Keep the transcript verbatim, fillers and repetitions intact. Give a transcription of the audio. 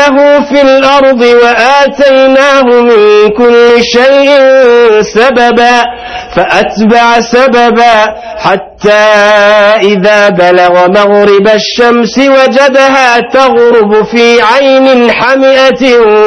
له في الأرض وآتيناه من كل شيء سببا فأتبع سببا حتى إذا بلغ مغرب الشمس وجدها تغرب في عين حمئة